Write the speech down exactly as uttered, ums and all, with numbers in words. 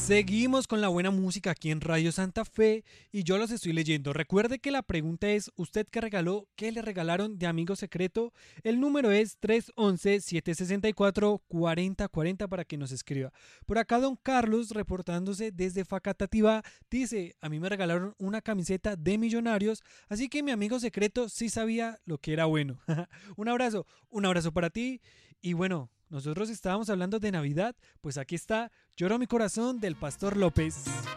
Seguimos con la buena música aquí en Radio Santa Fe y yo los estoy leyendo. Recuerde que la pregunta es, ¿usted qué regaló? ¿Qué le regalaron de amigo secreto? El número es tres once, siete sesenta y cuatro, cuarenta cuarenta para que nos escriba. Por acá don Carlos, reportándose desde Facatativá, dice, a mí me regalaron una camiseta de Millonarios, así que mi amigo secreto sí sabía lo que era bueno. Un abrazo, un abrazo para ti y bueno... Nosotros estábamos hablando de Navidad, pues aquí está Lloró mi corazón del Pastor López.